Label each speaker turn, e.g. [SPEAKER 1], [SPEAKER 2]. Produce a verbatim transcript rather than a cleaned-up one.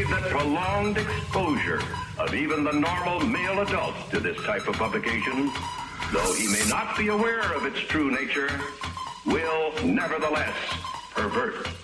[SPEAKER 1] believe that prolonged exposure of even the normal male adults to this type of publication, though he may not be aware of its true nature, will nevertheless pervert